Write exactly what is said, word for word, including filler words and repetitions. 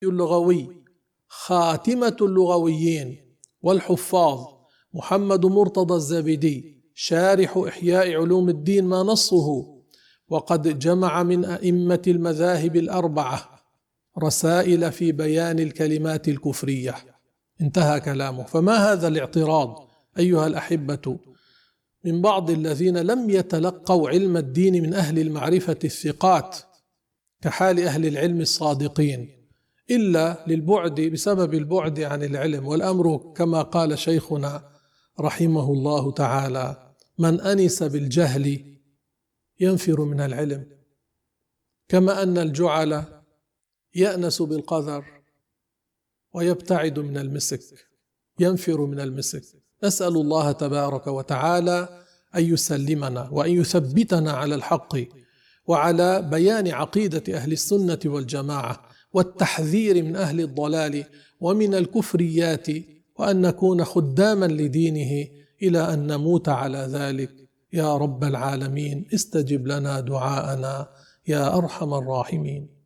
اللغوي خاتمة اللغويين والحفاظ محمد مرتضى الزبيدي شارح إحياء علوم الدين ما نصه، وقد جمع من أئمة المذاهب الأربعة رسائل في بيان الكلمات الكفرية. انتهى كلامه. فما هذا الاعتراض أيها الأحبة من بعض الذين لم يتلقوا علم الدين من أهل المعرفة الثقات كحال أهل العلم الصادقين، إلا للبعد بسبب البعد عن العلم. والأمر كما قال شيخنا رحمه الله تعالى: من أنس بالجهل ينفر من العلم، كما أن الجعل يأنس بالقذر ويبتعد من المسك، ينفر من المسك. نسأل الله تبارك وتعالى أن يسلمنا وأن يثبتنا على الحق وعلى بيان عقيدة أهل السنة والجماعة والتحذير من أهل الضلال ومن الكفريات، وأن نكون خداما لدينه إلى أن نموت على ذلك. يا رب العالمين استجب لنا دعاءنا يا أرحم الراحمين.